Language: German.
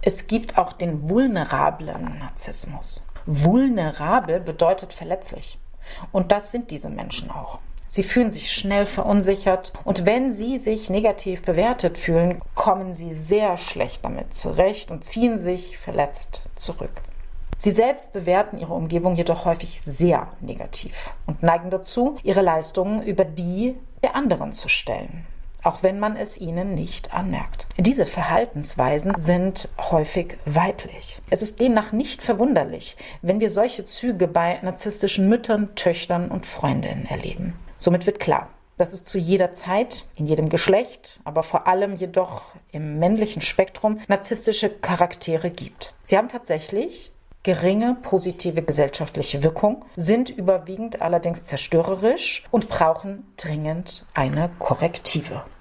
Es gibt auch den vulnerablen Narzissmus. Vulnerabel bedeutet verletzlich. Und das sind diese Menschen auch. Sie fühlen sich schnell verunsichert und wenn sie sich negativ bewertet fühlen, kommen sie sehr schlecht damit zurecht und ziehen sich verletzt zurück. Sie selbst bewerten ihre Umgebung jedoch häufig sehr negativ und neigen dazu, ihre Leistungen über die der anderen zu stellen, auch wenn man es ihnen nicht anmerkt. Diese Verhaltensweisen sind häufig weiblich. Es ist demnach nicht verwunderlich, wenn wir solche Züge bei narzisstischen Müttern, Töchtern und Freundinnen erleben. Somit wird klar, dass es zu jeder Zeit, in jedem Geschlecht, aber vor allem jedoch im männlichen Spektrum narzisstische Charaktere gibt. Sie haben tatsächlich geringe positive gesellschaftliche Wirkung, sind überwiegend allerdings zerstörerisch und brauchen dringend eine Korrektive.